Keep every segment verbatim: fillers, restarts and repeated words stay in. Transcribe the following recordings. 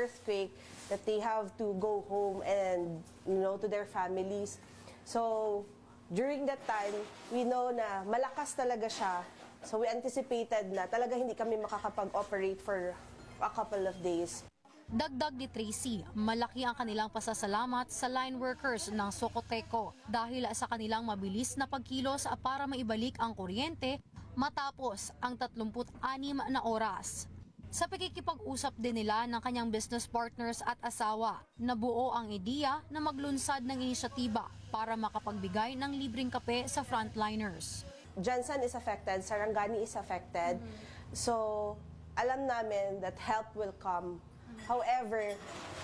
earthquake, that they have to go home and, you know, to their families. So, during that time, we know na malakas talaga siya. So, we anticipated na talaga hindi kami makakapag-operate for a couple of days. Dagdag ni Tracy, malaki ang kanilang pasasalamat sa line workers ng Socoteco dahil sa kanilang mabilis na pagkilos para maibalik ang kuryente matapos ang tatlumput anim na oras. Sa pakikipag-usap din nila ng kanyang business partners at asawa, nabuo ang ideya na maglunsad ng inisyatiba para makapagbigay ng libreng kape sa frontliners. Jensen is affected, Sarangani is affected, mm-hmm. so alam namin that help will come. However,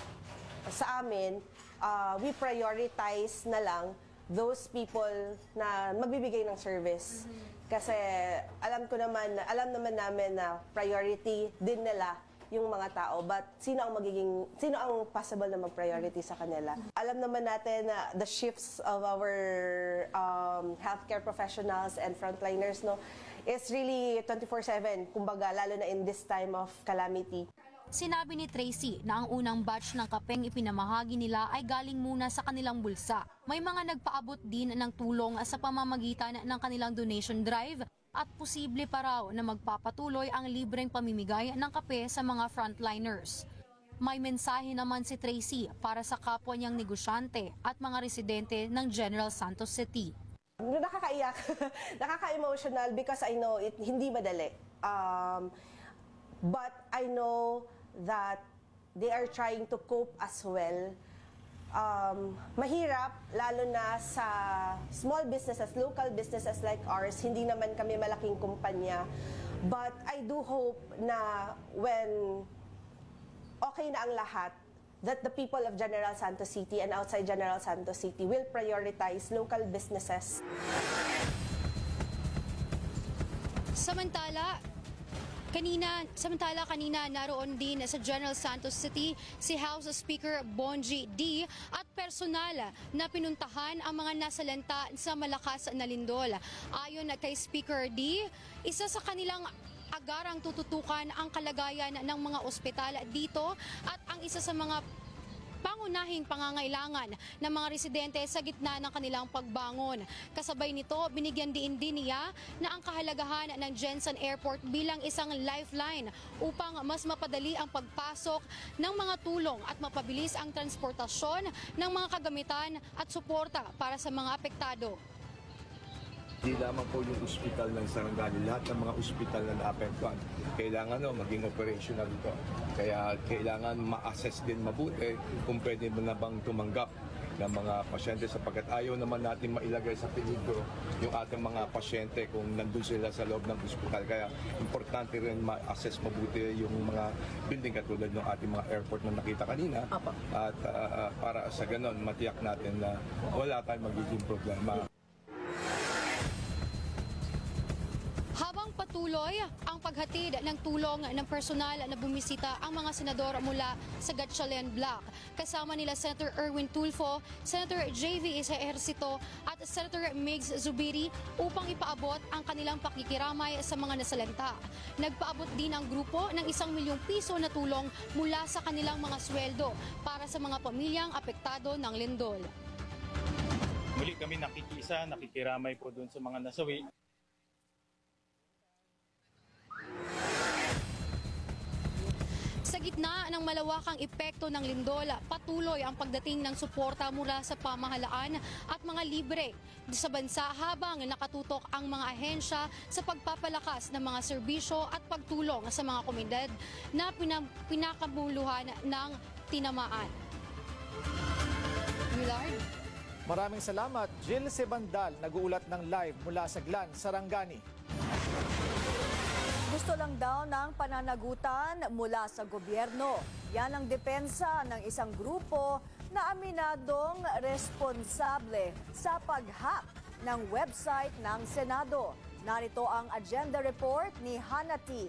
sa amin, uh, we prioritize na lang those people na magbibigay ng service. Mm-hmm. Kasi alam ko naman, alam naman namin na priority din nila yung mga tao, but sino ang magiging, sino ang possible na mag-priority sa kanila? Mm-hmm. Alam naman natin na the shifts of our um, healthcare professionals and frontliners, no, is really twenty-four seven, kumbaga, lalo na in this time of calamity. Sinabi ni Tracy na ang unang batch ng kapeng ipinamahagi nila ay galing muna sa kanilang bulsa. May mga nagpaabot din ng tulong sa pamamagitan ng kanilang donation drive at posible pa raw na magpapatuloy ang libreng pamimigay ng kape sa mga frontliners. May mensahe naman si Tracy para sa kapwa niyang negosyante at mga residente ng General Santos City. Nakakaiyak, nakaka-emotional because I know it hindi madali. Um, but I know that they are trying to cope as well. Um, mahirap, lalo na sa small businesses, local businesses like ours, hindi naman kami malaking kumpanya. But I do hope na when okay na ang lahat, that the people of General Santos City and outside General Santos City will prioritize local businesses. Samantala, Kanina, samantala kanina naroon din sa General Santos City si House Speaker Bongie D at personal na pinuntahan ang mga nasalanta sa malakas na lindol. Ayon kay Speaker D, isa sa kanilang agarang tututukan ang kalagayan ng mga ospital dito at ang isa sa mga pangunahing pangangailangan ng mga residente sa gitna ng kanilang pagbangon. Kasabay nito, binigyan din din niya na ang kahalagahan ng Jensen Airport bilang isang lifeline upang mas mapadali ang pagpasok ng mga tulong at mapabilis ang transportasyon ng mga kagamitan at suporta para sa mga apektado. Hindi lamang po yung ospital ng Sarangani, lahat ng mga ospital na naapektuhan, kailangan no, maging operational ito. Kaya kailangan ma-assess din mabuti kung pwede mo na bang tumanggap ng mga pasyente sapagkat ayaw naman natin mailagay sa peligro yung ating mga pasyente kung nandun sila sa loob ng ospital. Kaya importante rin ma-assess mabuti yung mga building katulad ng ating mga airport na nakita kanina. Apa. At uh, para sa ganon, matiyak natin na wala tayong magiging problema. Patuloy ang paghatid ng tulong ng personal na bumisita ang mga senador mula sa Gatchalian Block. Kasama nila Senator Erwin Tulfo, Senator J V Ejercito at Senator Migs Zubiri upang ipaabot ang kanilang pakikiramay sa mga nasalanta. Nagpaabot din ang grupo ng isang milyong piso na tulong mula sa kanilang mga sweldo para sa mga pamilyang apektado ng lindol. Muli kami nakikisa, nakikiramay po doon sa mga nasawi. Sa gitna ng malawakang epekto ng lindol, patuloy ang pagdating ng suporta mula sa pamahalaan at mga libre sa bansa habang nakatutok ang mga ahensya sa pagpapalakas ng mga serbisyo at pagtulong sa mga komunidad na pinakamuluhan ng tinamaan. Willard? Maraming salamat, Jill Sebandal, nag-uulat ng live mula sa Glan, Sarangani. Gusto lang daw ng pananagutan mula sa gobyerno. Yan ang depensa ng isang grupo na aminadong responsable sa pag-hack ng website ng Senado. Narito ang agenda report ni Hanati.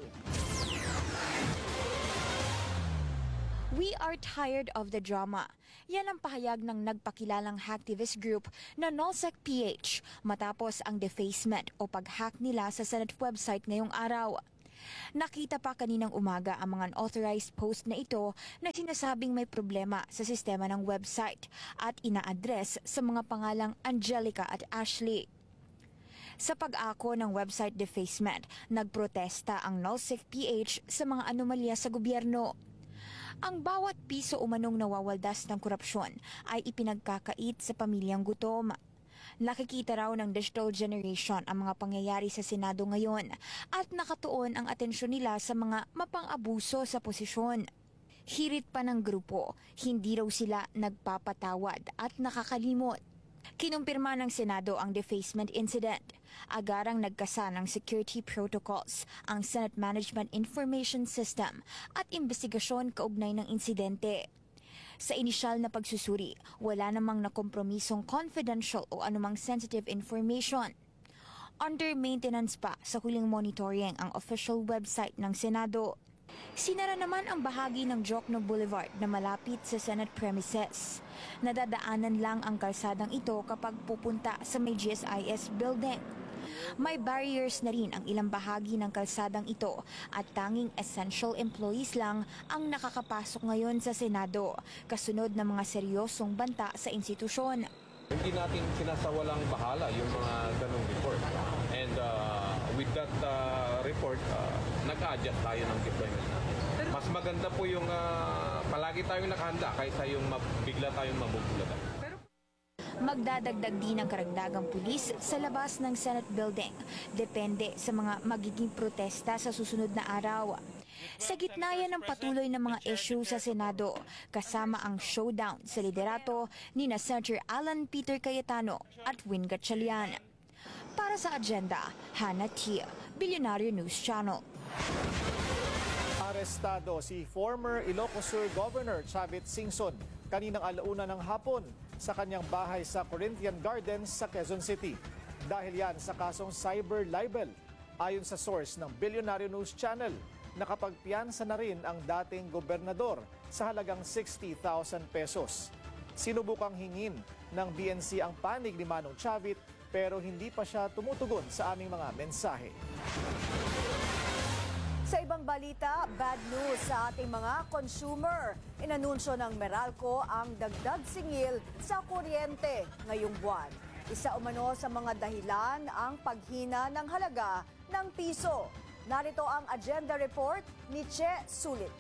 We are tired of the drama. Yan ang pahayag ng nagpakilalang hacktivist group na NOLSEC P H matapos ang defacement o pag-hack nila sa Senate website ngayong araw. Nakita pa kaninang umaga ang mga unauthorized post na ito na sinasabing may problema sa sistema ng website at ina-address sa mga pangalang Angelica at Ashley. Sa pag-ako ng website defacement, nagprotesta ang Nullsec P H sa mga anomalya sa gobyerno. Ang bawat piso umanong nawawaldas ng korupsyon ay ipinagkakait sa pamilyang gutom. Nakikita raw ng digital generation ang mga pangyayari sa Senado ngayon at nakatuon ang atensyon nila sa mga mapang-abuso sa posisyon. Hirit pa ng grupo, hindi raw sila nagpapatawad at nakakalimot. Kinumpirma ng Senado ang defacement incident. Agarang nagkasa ng security protocols ang Senate Management Information System at investigasyon kaugnay ng insidente. Sa inisyal na pagsusuri, wala namang nakompromisong confidential o anumang sensitive information. Under maintenance pa sa huling monitoring ang official website ng Senado. Sinara naman ang bahagi ng Jokno Boulevard na malapit sa Senate premises. Nadadaanan lang ang kalsadang ito kapag pupunta sa may G S I S building. May barriers na rin ang ilang bahagi ng kalsadang ito at tanging essential employees lang ang nakakapasok ngayon sa Senado, kasunod ng mga seryosong banta sa institusyon. Hindi natin sinasawalang bahala yung mga ganong report. And uh, with that uh, report, uh, nag-adjust tayo ng deployment natin. Mas maganda po yung uh, palagi tayong nakahanda kaysa yung bigla tayong mabubulagan. Magdadagdag din ng karagdagang pulis sa labas ng Senate building. Depende sa mga magiging protesta sa susunod na araw. Sa gitna yan ng patuloy na mga issue sa Senado, kasama ang showdown sa liderato ni na Senator Alan Peter Cayetano at Win Gatchalian. Para sa agenda, Hannah Tia, Billionaire News Channel. Arestado si former Ilocos Sur Governor Chavit Singson kaninang alauna ng hapon sa kanyang bahay sa Corinthian Gardens sa Quezon City. Dahil yan sa kasong cyber libel. Ayon sa source ng Billionaire News Channel, nakapagpiyansa na rin ang dating gobernador sa halagang sixty thousand pesos. Sinubukang hingin ng B N C ang panig ni Manong Chavit pero hindi pa siya tumutugon sa aming mga mensahe. Sa ibang balita, bad news sa ating mga consumer. Inanunsyo ng Meralco ang dagdag singil sa kuryente ngayong buwan. Isa umano sa mga dahilan ang paghina ng halaga ng piso. Narito ang agenda report ni Che Sulit.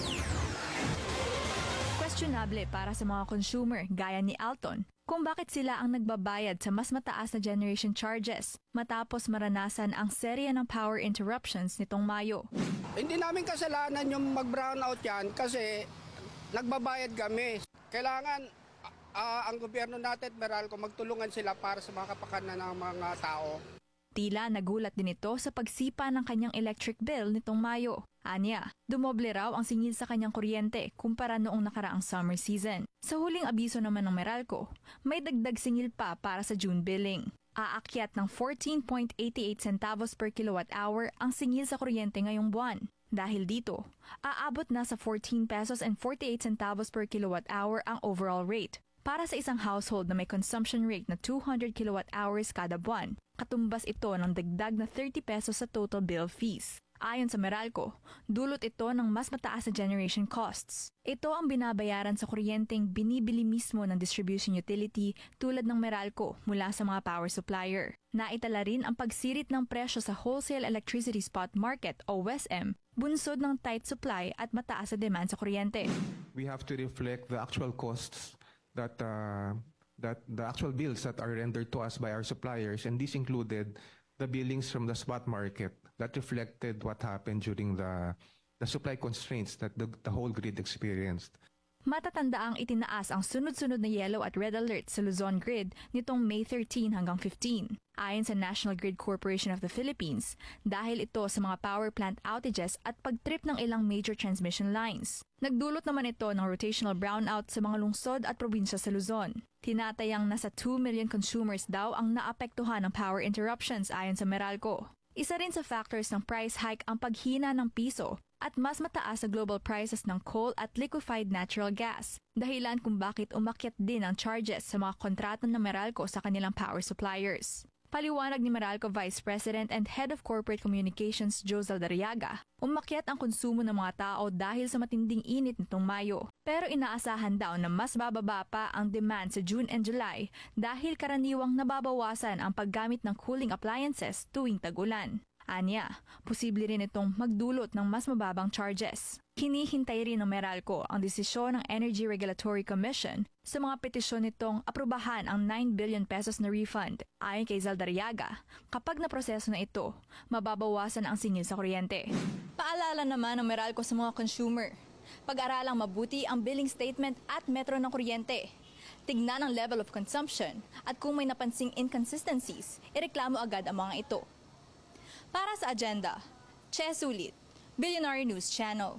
Questionable para sa mga consumer gaya ni Alton kung bakit sila ang nagbabayad sa mas mataas na generation charges matapos maranasan ang serye ng power interruptions nitong Mayo. Hindi namin kasalanan yung mag-brownout yan kasi nagbabayad kami. Kailangan uh, ang gobyerno natin, Meralco, magtulungan sila para sa mga kapakanan ng mga tao. Tila nagulat din ito sa pagsipa ng kanyang electric bill nitong Mayo. Anya, dumoble raw ang singil sa kanyang kuryente kumpara noong nakaraang summer season. Sa huling abiso naman ng Meralco, may dagdag singil pa para sa June billing. Aakyat ng fourteen point eight eight centavos per kilowatt hour ang singil sa kuryente ngayong buwan. Dahil dito, aabot na sa fourteen pesos and forty-eight centavos per kilowatt hour ang overall rate. Para sa isang household na may consumption rate na two hundred kilowatt hours kada buwan, katumbas ito ng dagdag na thirty pesos sa total bill fees. Ayon sa Meralco, dulot ito ng mas mataas na generation costs. Ito ang binabayaran sa kuryenteng binibili mismo ng distribution utility tulad ng Meralco mula sa mga power supplier. Naitala rin ang pagsirit ng presyo sa Wholesale Electricity Spot Market o W E S M, bunsod ng tight supply at mataas na demand sa kuryente. We have to reflect the actual costs that uh, that the actual bills that are rendered to us by our suppliers, and this included the billings from the spot market that reflected what happened during the the supply constraints that the, the whole grid experienced. Matatandaang itinaas ang sunod-sunod na yellow at red alert sa Luzon grid nitong May thirteen hanggang fifteen. Ayon sa National Grid Corporation of the Philippines, dahil ito sa mga power plant outages at pagtrip ng ilang major transmission lines. Nagdulot naman ito ng rotational brownout sa mga lungsod at probinsya sa Luzon. Tinatayang nasa two million consumers daw ang naapektuhan ng power interruptions ayon sa Meralco. Isa rin sa factors ng price hike ang paghina ng piso at mas mataas sa global prices ng coal at liquefied natural gas, dahilan kung bakit umakyat din ang charges sa mga kontrata ng Meralco sa kanilang power suppliers. Paliwanag ni Meralco Vice President and Head of Corporate Communications Joe Zaldariaga, umakyat ang konsumo ng mga tao dahil sa matinding init nitong Mayo. Pero inaasahan daw na mas bababa pa ang demand sa June and July dahil karaniwang nababawasan ang paggamit ng cooling appliances tuwing tag-ulan. Anya, posible rin itong magdulot ng mas mababang charges. Hinihintay rin ng Meralco ang desisyon ng Energy Regulatory Commission sa mga petisyon nitong aprubahan ang nine billion pesos na refund. Ayon kay Zaldariaga, kapag naproseso na ito, mababawasan ang singil sa kuryente. Paalala naman ng Meralco sa mga consumer, pag-aralang mabuti ang billing statement at metro ng kuryente. Tignan ang level of consumption at kung may napansing inconsistencies, ireklamo agad ang mga ito. Para sa agenda, Che Sulit, Billionaire News Channel.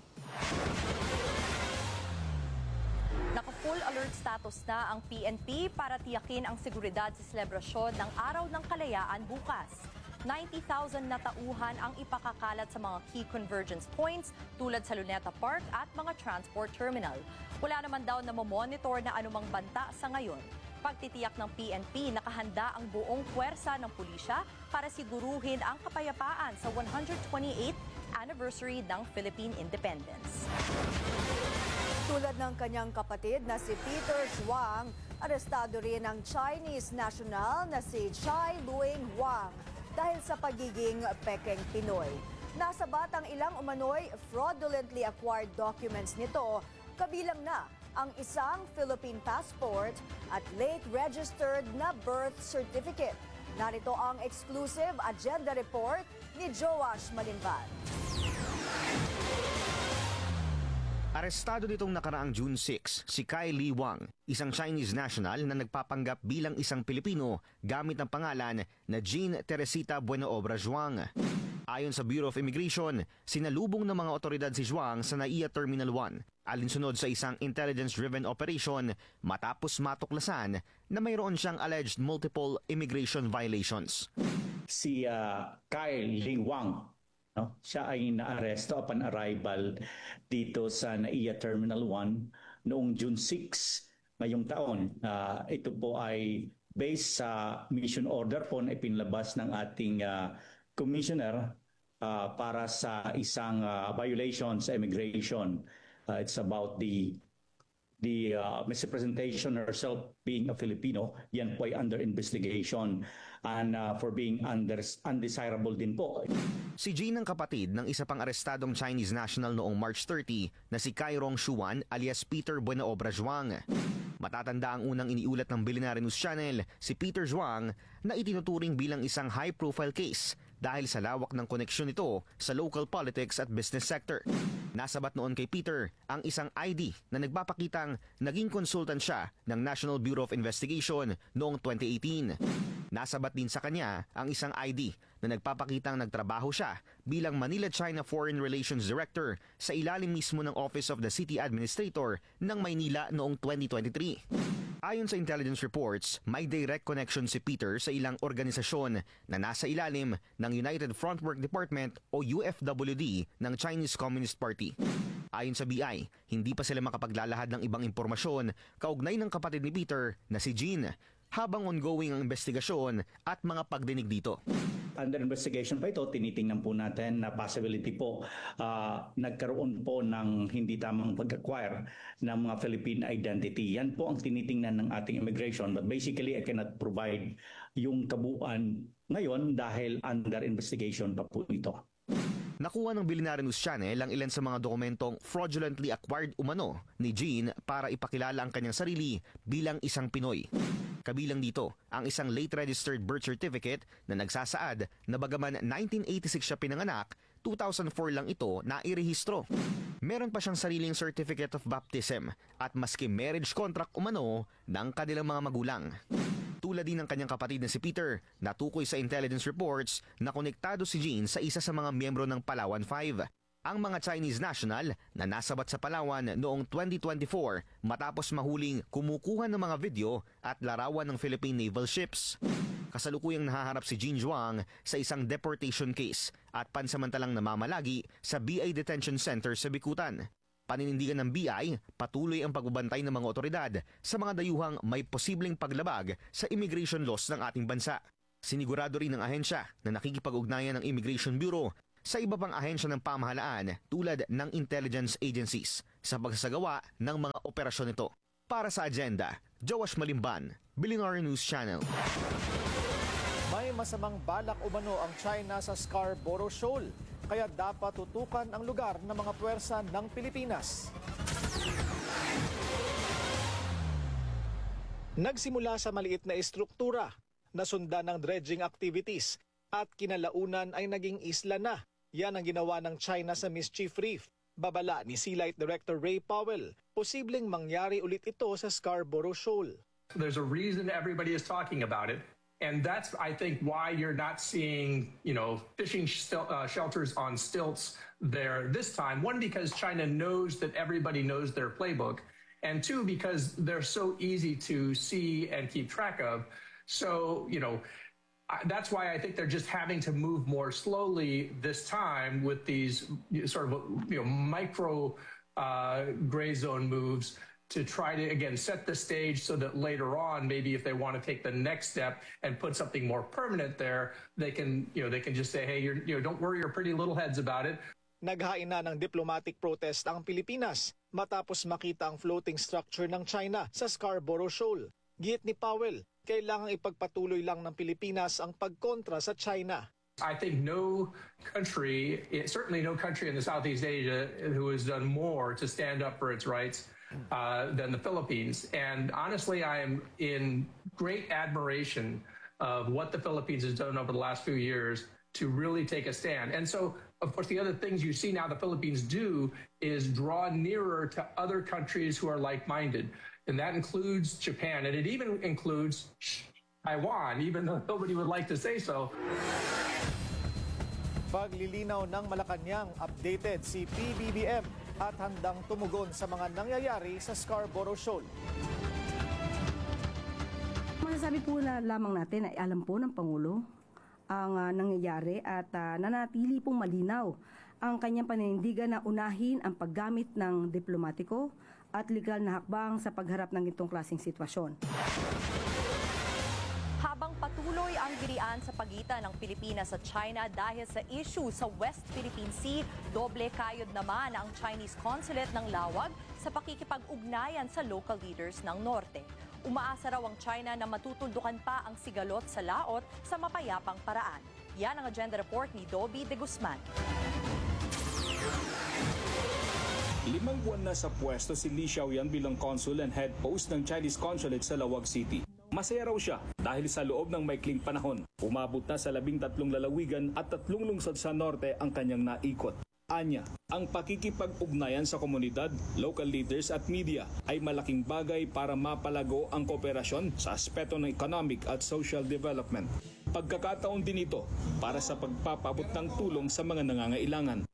Naka-full alert status na ang P N P para tiyakin ang seguridad sa selebrasyon ng Araw ng Kalayaan bukas. ninety thousand na tauhan ang ipakakalat sa mga key convergence points tulad sa Luneta Park at mga transport terminal. Wala naman daw na mamonitor na anumang banta sa ngayon. Pagtitiyak ng P N P, nakahanda ang buong puwersa ng pulisya para siguruhin ang kapayapaan sa one hundred twenty-eighth anniversary ng Philippine Independence. Tulad ng kanyang kapatid na si Peter Zhuang, arestado rin ang Chinese national na si Chai Luing Huang dahil sa pagiging pekeng Pinoy. Nasa batang ilang umano'y fraudulently acquired documents nito, kabilang na ang isang Philippine passport at late registered na birth certificate. Narito ang exclusive agenda report ni Joash Malinban. Arestado nitong nakaraang June six si Kai Li Wang, isang Chinese national na nagpapanggap bilang isang Pilipino gamit ang pangalan na Jean Teresita Buenoobra Zhuang. Ayon sa Bureau of Immigration, sinalubong ng mga otoridad si Zhuang sa N A I A Terminal one, alinsunod sa isang intelligence-driven operation matapos matuklasan na mayroon siyang alleged multiple immigration violations. Si uh, Kai Li Wang, no? Siya ay naaresto upon arrival dito sa N A I A Terminal one noong June six ngayong taon. Uh, ito po ay based sa mission order po na ipinlabas ng ating uh, commissioner uh, para sa isang uh, violation sa immigration. Uh, it's about the the uh, misrepresentation herself being a Filipino. Yan po ay under investigation and uh, for being under, undesirable din po. Si Jean ang kapatid ng isa pang arestadong Chinese national noong March thirty na si Kai Rong Shuan alias Peter Buenoobra Zhuang. Matatanda ang unang iniulat ng Billionaire News Channel, si Peter Zhuang, na itinuturing bilang isang high-profile case dahil sa lawak ng koneksyon nito sa local politics at business sector. Nasabat noon kay Peter ang isang I D na nagpapakitang naging consultant siya ng National Bureau of Investigation noong twenty eighteen. Nasabat din sa kanya ang isang I D na nagpapakitang nagtrabaho siya bilang Manila-China Foreign Relations Director sa ilalim mismo ng Office of the City Administrator ng Maynila noong twenty twenty-three. Ayon sa intelligence reports, may direct connection si Peter sa ilang organisasyon na nasa ilalim ng United Frontwork Department o U F W D ng Chinese Communist Party. Ayon sa B I, hindi pa sila makapaglalahad ng ibang impormasyon kaugnay ng kapatid ni Peter na si Jean habang ongoing ang investigasyon at mga pagdinig dito. Under investigation pa ito, tinitingnan po natin na possibility po uh, nagkaroon po ng hindi tamang pag-acquire ng mga Philippine identity. Yan po ang tinitingnan ng ating immigration. But basically, I cannot provide yung kabuuan ngayon dahil under investigation pa po ito. Nakuha ng Billionaire News Channel ang ilan sa mga dokumentong fraudulently acquired umano ni Jean para ipakilala ang kanyang sarili bilang isang Pinoy. Kabilang dito ang isang late registered birth certificate na nagsasaad na bagaman nineteen eighty-six siya pinanganak, two thousand four lang ito na irehistro. Meron pa siyang sariling certificate of baptism at maski marriage contract umano ng kanilang mga magulang. Tulad din ng kanyang kapatid na si Peter, natukoy sa intelligence reports na konektado si Jean sa isa sa mga miyembro ng Palawan five. Ang mga Chinese national na nasabat sa Palawan noong twenty twenty-four matapos mahuling kumukuha ng mga video at larawan ng Philippine naval ships. Kasalukuyang nahaharap si Jean Zhuang sa isang deportation case at pansamantalang namamalagi sa B I Detention Center sa Bikutan. Paninindigan ng B I, patuloy ang pagbabantay ng mga otoridad sa mga dayuhang may posibleng paglabag sa immigration laws ng ating bansa. Sinigurado rin ng ahensya na nakikipag-ugnayan ng Immigration Bureau sa iba pang ahensya ng pamahalaan tulad ng intelligence agencies sa pagsasagawa ng mga operasyon nito. Para sa Agenda, Joash Malimban, Billionaire News Channel. May masamang balak umano ang China sa Scarborough Shoal, kaya dapat tutukan ang lugar ng mga puwersa ng Pilipinas. Nagsimula sa maliit na estruktura, nasundan ng dredging activities at kinalaunan ay naging isla na. Yan ang ginawa ng China sa Mischief Reef. Babala ni Sea Light Director Ray Powell, posibleng mangyari ulit ito sa Scarborough Shoal. There's a reason everybody is talking about it. And that's, I think, why you're not seeing, you know, fishing stil- uh, shelters on stilts there this time. One, because China knows that everybody knows their playbook. And two, because they're so easy to see and keep track of. So, you know, I, that's why I think they're just having to move more slowly this time with these sort of, you know, micro uh, gray zone moves to try to, again, set the stage so that later on, maybe if they want to take the next step and put something more permanent there, they can, you know, they can just say, hey, you're, you know, don't worry your pretty little heads about it. Naghain na ng diplomatic protest ang Pilipinas matapos makita ang floating structure ng China sa Scarborough Shoal. Giit ni Powell, kailangang ipagpatuloy lang ng Pilipinas ang pagkontra sa China. I think no country, certainly no country in the Southeast Asia who has done more to stand up for its rights uh, than the Philippines. And honestly, I am in great admiration of what the Philippines has done over the last few years to really take a stand. And so, of course, the other things you see now the Philippines do is draw nearer to other countries who are like-minded. And that includes Japan, and it even includes Taiwan, even though nobody would like to say so. Paglilinaw ng Malacanang, updated si P B B M at handang tumugon sa mga nangyayari sa Scarborough Shoal. Masasabi po na lamang natin ay alam po ng Pangulo ang uh, nangyayari at uh, nanatili pong malinaw ang kanyang paninindigan na unahin ang paggamit ng diplomatiko at legal na hakbang sa pagharap ng itong klaseng sitwasyon. Habang patuloy ang girian sa pagitan ng Pilipinas at China dahil sa issue sa West Philippine Sea, doble kayod naman ang Chinese consulate ng Lawag sa pakikipag-ugnayan sa local leaders ng Norte. Umaasa raw ang China na matutuldukan pa ang sigalot sa laot sa mapayapang paraan. Yan ang agenda report ni Dobby de Guzman. Limang buwan na sa pwesto si Li Xiaoyan bilang consul and head post ng Chinese consulate sa Lawag City. Masaya raw siya dahil sa loob ng maikling panahon, umabot na sa labing tatlong lalawigan at tatlong lungsod sa norte ang kanyang naikot. Anya, ang pakikipag-ugnayan sa komunidad, local leaders at media ay malaking bagay para mapalago ang kooperasyon sa aspeto ng economic at social development. Pagkakataon din ito para sa pagpapabot ng tulong sa mga nangangailangan.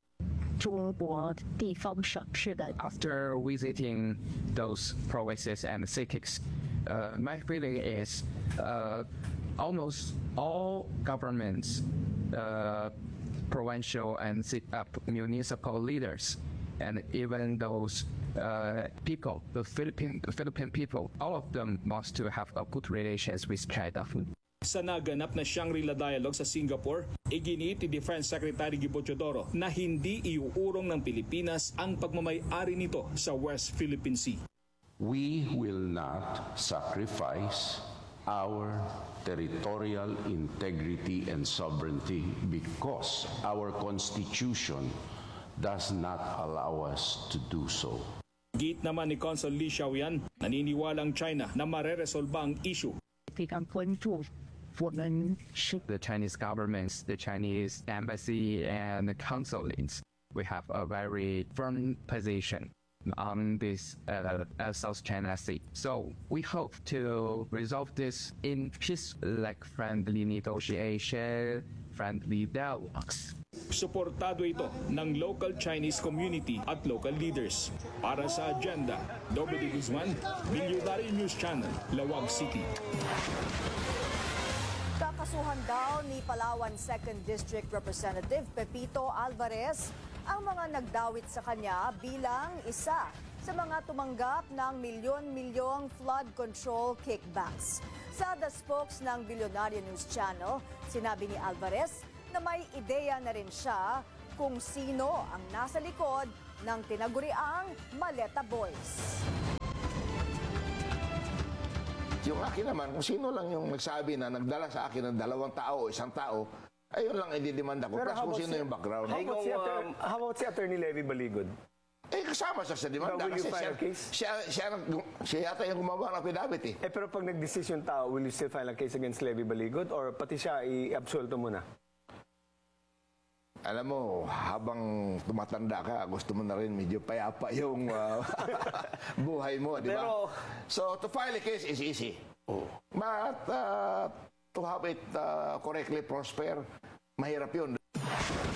After visiting those provinces and cities, uh, my feeling is uh, almost all governments, uh, provincial and uh, municipal leaders, and even those uh, people, the Philippine, the Philippine people, all of them wants to have a good relations with China. Sa naganap na Shangri-La Dialogue sa Singapore, iginiit ni Defense Secretary Gibo Teodoro na hindi iuurong ng Pilipinas ang pagmamay-ari nito sa West Philippine Sea. We will not sacrifice our territorial integrity and sovereignty because our Constitution does not allow us to do so. Giit naman ni Consul Li Xiaoyan, naniniwalang China na mareresolba ang issue. The Chinese governments, the Chinese embassy and the consulates, we have a very firm position on this uh, uh, South China Sea. So we hope to resolve this in peace, like friendly negotiation, friendly dialogues. Suportado ito ng local Chinese community at local leaders. Para sa Agenda, Dobby de Guzman, Billionaire News Channel, Lawag City. Kakasuhan daw ni Palawan second District Representative Pepito Alvarez ang mga nagdawit sa kanya bilang isa sa mga tumanggap ng milyon-milyong flood control kickbacks. Sa The Spokes ng Billionaire News Channel, sinabi ni Alvarez na may ideya na rin siya kung sino ang nasa likod ng tinaguriang Maleta Boys. Yung akin naman, kung sino lang yung nagsabi na nagdala sa akin ng dalawang tao o isang tao, ayun lang ididimanda ko. Plus kung sino yung background. How about, si Atty- how about si Attorney Levy Baligod? Eh, kasama siya sa demanda. Will you Kasi file siya, a case? siya, siya, siya yata yung gumawa ng pinabit eh. Eh, pero pag nag-decision tao, will you still file a case against Levy Baligod? Or pati siya i-absuelto muna? Alam mo, habang tumatanda ka, gusto mo na rin medyo payapa yung uh, buhay mo, di ba? Pero- So, to file a case is easy. But uh, to have it uh, correctly prosper, mahirap yun.